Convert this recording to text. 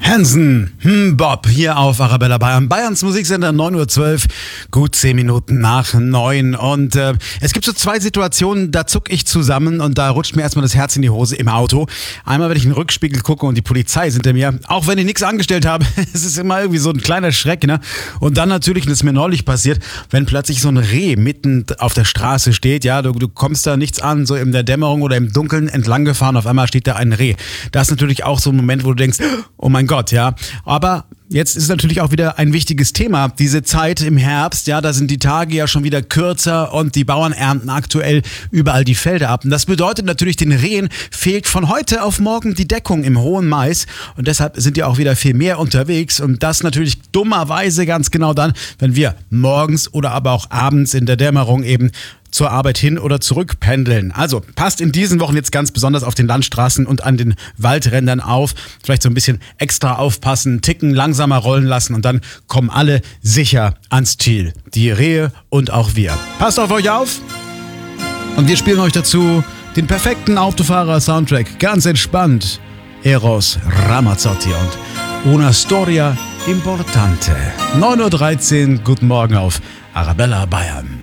Hansen, Bob, hier auf Arabella Bayern. Bayerns Musiksender, 9:12 Uhr, gut 10 Minuten nach 9. Und es gibt so zwei Situationen, da zuck ich zusammen und da rutscht mir erstmal das Herz in die Hose im Auto. Einmal, wenn ich in den Rückspiegel gucke und die Polizei ist hinter mir, auch wenn ich nichts angestellt habe. Es ist immer irgendwie so ein kleiner Schreck, ne? Und dann natürlich, das ist mir neulich passiert, wenn plötzlich so ein Reh mitten auf der Straße steht, ja, du kommst da nichts an, so in der Dämmerung oder im Dunkeln entlang gefahren, auf einmal steht da ein Reh. Das ist natürlich auch so ein Moment, wo du denkst, oh mein Gott, ja. Aber jetzt ist natürlich auch wieder ein wichtiges Thema. Diese Zeit im Herbst, ja, da sind die Tage ja schon wieder kürzer und die Bauern ernten aktuell überall die Felder ab. Und das bedeutet natürlich, den Rehen fehlt von heute auf morgen die Deckung im hohen Mais. Und deshalb sind die auch wieder viel mehr unterwegs. Und das natürlich dummerweise ganz genau dann, wenn wir morgens oder aber auch abends in der Dämmerung eben zur Arbeit hin oder zurück pendeln. Also passt in diesen Wochen jetzt ganz besonders auf den Landstraßen und an den Waldrändern auf. Vielleicht so ein bisschen extra aufpassen, Ticken langsamer rollen lassen und dann kommen alle sicher ans Ziel. Die Rehe und auch wir. Passt auf euch auf und wir spielen euch dazu den perfekten Autofahrer-Soundtrack. Ganz entspannt. Eros Ramazzotti und Una Storia Importante. 9:13 Uhr, guten Morgen auf Arabella Bayern.